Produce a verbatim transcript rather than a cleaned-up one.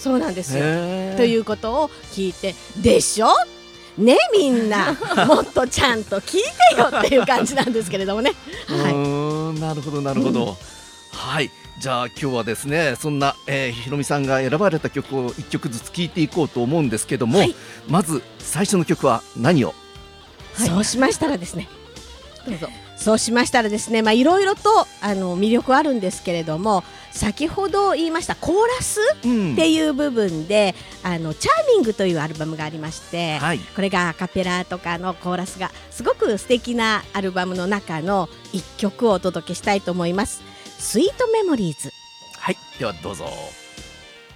そうなんですよ。ということを聞いて、でしょね、みんなもっとちゃんと聞いてよっていう感じなんですけれどもね。はい、うーん、なるほどなるほど、うん、はい。じゃあ今日はですね、そんな、えー、ひろみさんが選ばれた曲をいっきょくずつ聴いていこうと思うんですけども、はい、まず最初の曲は何を？ はい、そうしましたらですね、どうぞ。そうしましたらですね、まあいろいろとあの魅力あるんですけれども、先ほど言いましたコーラスっていう部分で、うん、あのチャーミングというアルバムがありまして、はい、これがアカペラとかのコーラスがすごく素敵なアルバムの中のいっきょくをお届けしたいと思います。スイートメモリーズ。 はい、ではどうぞ。